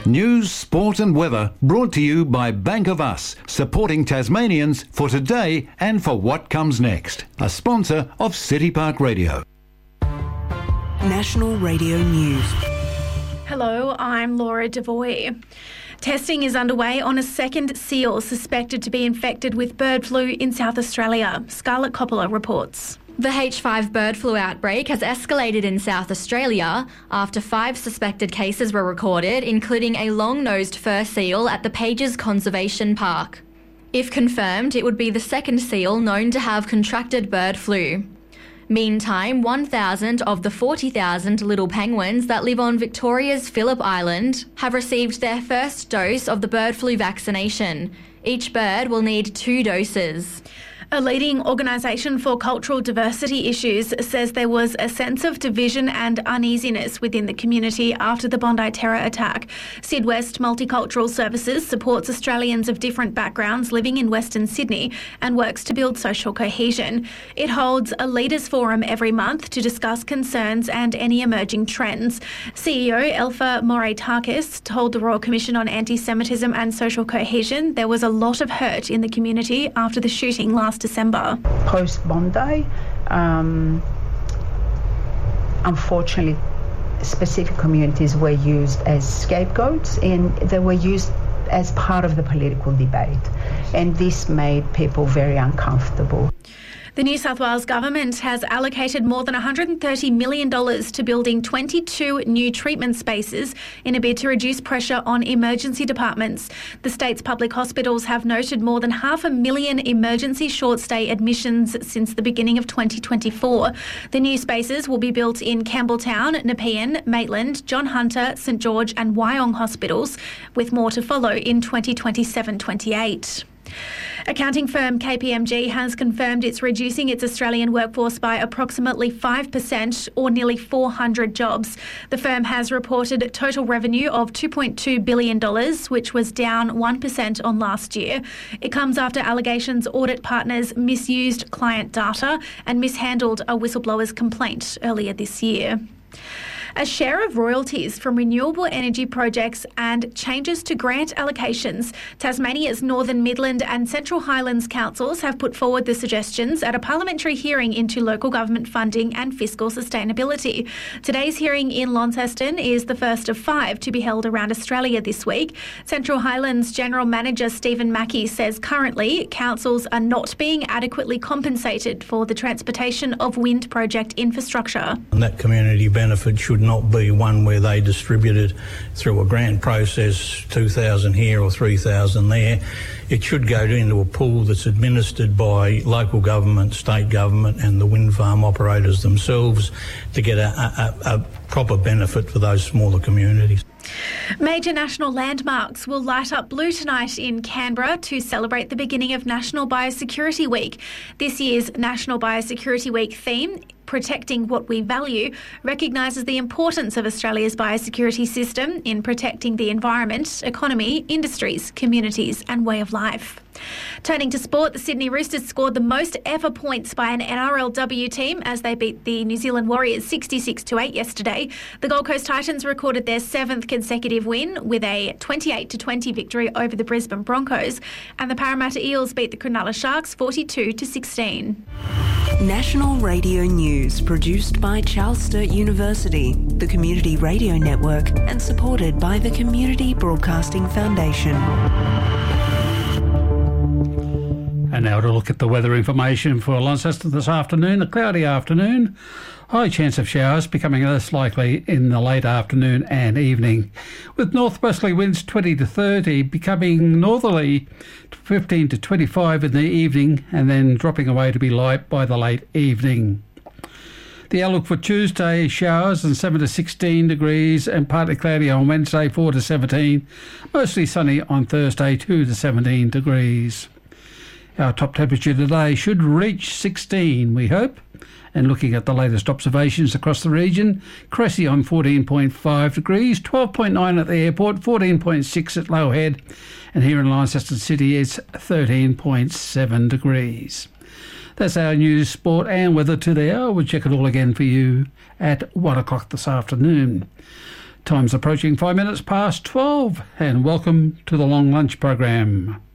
News, sport and weather brought to you by Bank of Us, supporting Tasmanians for today and for what comes next. A sponsor of City Park Radio. National Radio News. Hello, I'm Laura Devoy. Testing is underway on a second seal suspected to be infected with bird flu in South Australia. Scarlett Coppola reports. The H5 bird flu outbreak has escalated in South Australia after 5 suspected cases were recorded, including a long-nosed fur seal at the Pages Conservation Park. If confirmed, it would be the second seal known to have contracted bird flu. Meantime, 1,000 of the 40,000 little penguins that live on Victoria's Phillip Island have received their first dose of the bird flu vaccination. Each bird will need 2 doses. A leading organisation for cultural diversity issues says there was a sense of division and uneasiness within the community after the Bondi terror attack. Syd West Multicultural Services supports Australians of different backgrounds living in Western Sydney and works to build social cohesion. It holds a leaders forum every month to discuss concerns and any emerging trends. CEO Elfa Morais-Takis told the Royal Commission on Anti-Semitism and Social Cohesion there was a lot of hurt in the community after the shooting last December. Post-Bondi, unfortunately, specific communities were used as scapegoats and they were used as part of the political debate. And this made people very uncomfortable. The New South Wales Government has allocated more than $130 million to building 22 new treatment spaces in a bid to reduce pressure on emergency departments. The state's public hospitals have noted more than 500,000 emergency short-stay admissions since the beginning of 2024. The new spaces will be built in Campbelltown, Nepean, Maitland, John Hunter, St George and Wyong hospitals, with more to follow in 2027-28. Accounting firm KPMG has confirmed it's reducing its Australian workforce by approximately 5% or nearly 400 jobs. The firm has reported total revenue of $2.2 billion, which was down 1% on last year. It comes after allegations audit partners misused client data and mishandled a whistleblower's complaint earlier this year. A share of royalties from renewable energy projects and changes to grant allocations. Tasmania's Northern Midland and Central Highlands councils have put forward the suggestions at a parliamentary hearing into local government funding and fiscal sustainability. Today's hearing in Launceston is the first of 5 to be held around Australia this week. Central Highlands General Manager Stephen Mackey says currently councils are not being adequately compensated for the transportation of wind project infrastructure. And that community benefit should not be one where they distribute it through a grant process, 2,000 here or 3,000 there. It should go into a pool that's administered by local government, state government and the wind farm operators themselves to get a proper benefit for those smaller communities. Major national landmarks will light up blue tonight in Canberra to celebrate the beginning of National Biosecurity Week. This year's National Biosecurity Week theme, Protecting What We Value, recognises the importance of Australia's biosecurity system in protecting the environment, economy, industries, communities and way of life. Turning to sport, the Sydney Roosters scored the most ever points by an NRLW team as they beat the New Zealand Warriors 66-8 yesterday. The Gold Coast Titans recorded their 7th consecutive win with a 28-20 victory over the Brisbane Broncos, and the Parramatta Eels beat the Cronulla Sharks 42-16. National Radio News, produced by Charles Sturt University, the Community Radio Network, and supported by the Community Broadcasting Foundation. And now to look at the weather information for Launceston this afternoon. A cloudy afternoon, high chance of showers becoming less likely in the late afternoon and evening, with northwesterly winds 20 to 30 becoming northerly 15 to 25 in the evening and then dropping away to be light by the late evening. The outlook for Tuesday, showers and 7 to 16 degrees and partly cloudy on Wednesday, 4 to 17. Mostly sunny on Thursday, 2 to 17 degrees. Our top temperature today should reach 16, we hope. And looking at the latest observations across the region, Cressy on 14.5 degrees, 12.9 at the airport, 14.6 at Lowehead, and here in Launceston City it's 13.7 degrees. That's our news, sport and weather to the hour. We'll check it all again for you at 1 o'clock this afternoon. Time's approaching 5 minutes past 12, and welcome to the Long Lunch program.